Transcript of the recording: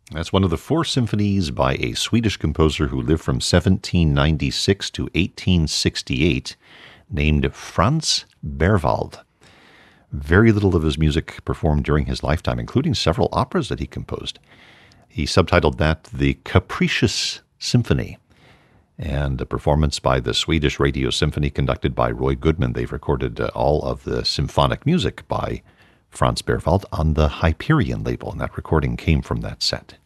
That's one of the four symphonies by a Swedish composer who lived from 1796 to 1868, named Franz Berwald. Very little of his music performed during his lifetime, including several operas that he composed. He subtitled that the Capricious Symphony, and a performance by the Swedish Radio Symphony conducted by Roy Goodman. They've recorded all of the symphonic music by Franz Berwald on the Hyperion label, and that recording came from that set.